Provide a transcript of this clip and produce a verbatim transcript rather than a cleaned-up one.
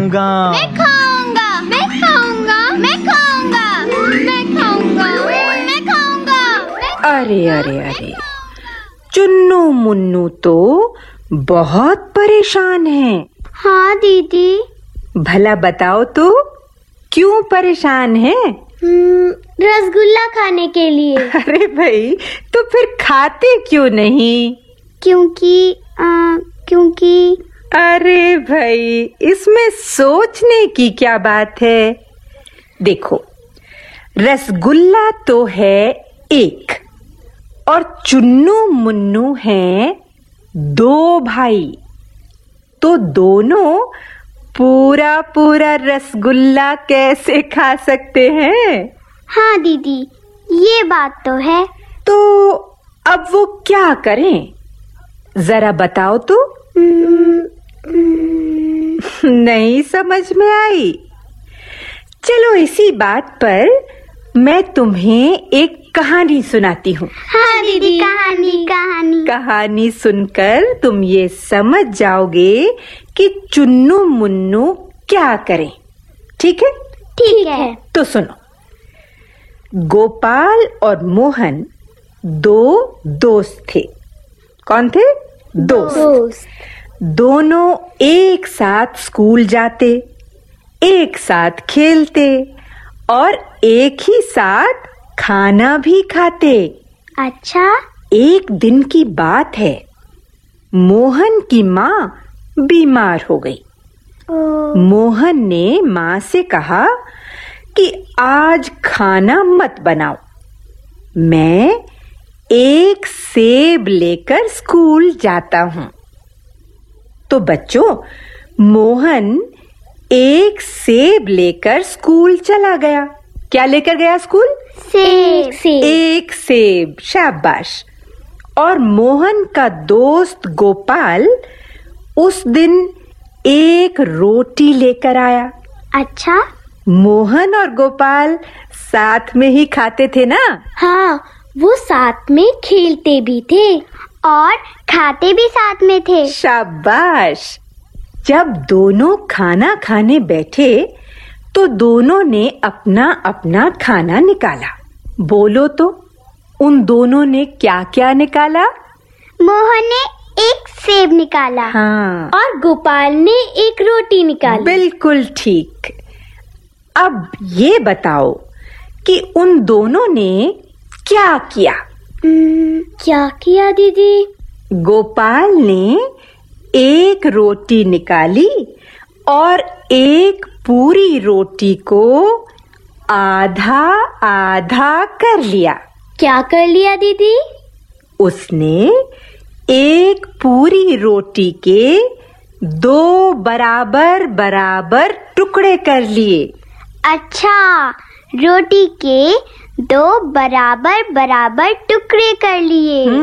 खाऊंगा। मैं खाऊंगा, मैं खाऊंगा, मैं खाऊंगा, मैं खाऊंगा, मैं खाऊंगा। अरे अरे अरे, चुन्नू मुन्नू तो बहुत परेशान है। हाँ दीदी। भला बताओ तो क्यों परेशान है? रसगुल्ला खाने के लिए। अरे भाई, तो फिर खाते क्यों नहीं? क्योंकि आ, क्योंकि अरे भाई, इसमें सोचने की क्या बात है। देखो, रसगुल्ला तो है एक और चुन्नू मुन्नू हैं दो भाई, तो दोनों पूरा पूरा रसगुल्ला कैसे खा सकते हैं? हाँ दीदी, ये बात तो है। तो अब वो क्या करें, जरा बताओ तो। नहीं समझ में आई? चलो इसी बात पर मैं तुम्हें एक कहानी सुनाती हूँ। हाँ दीदी, कहानी कहानी कहानी सुनकर तुम ये समझ जाओगे कि चुन्नू मुन्नू क्या करें। ठीक है? ठीक है। तो सुनो, गोपाल और मोहन दो दोस्त थे। कौन थे? दोस्त। दोस्त। दोनों एक साथ स्कूल जाते, एक साथ खेलते और एक ही साथ खाना भी खाते। अच्छा। एक दिन की बात है, मोहन की माँ बीमार हो गई। मोहन ने माँ से कहा कि आज खाना मत बनाओ, मैं एक सेब लेकर स्कूल जाता हूँ। तो बच्चों, मोहन एक सेब लेकर स्कूल चला गया। क्या लेकर गया स्कूल? सेब। सेब। एक सेब, शाबाश। और मोहन का दोस्त गोपाल उस दिन एक रोटी लेकर आया। अच्छा। मोहन और गोपाल साथ में ही खाते थे ना? हाँ, वो साथ में खेलते भी थे और खाते भी साथ में थे। शाबाश। जब दोनों खाना खाने बैठे तो दोनों ने अपना अपना खाना निकाला। बोलो तो, उन दोनों ने क्या क्या निकाला? मोहन ने एक सेब निकाला। हाँ, और गोपाल ने एक रोटी निकाली। बिल्कुल ठीक। अब ये बताओ कि उन दोनों ने क्या किया? क्या किया दीदी? गोपाल ने एक रोटी निकाली और एक पूरी रोटी को आधा आधा कर लिया। क्या कर लिया दीदी? उसने एक पूरी रोटी के दो बराबर बराबर टुकड़े कर लिए। अच्छा, रोटी के दो बराबर बराबर टुकड़े कर लिए।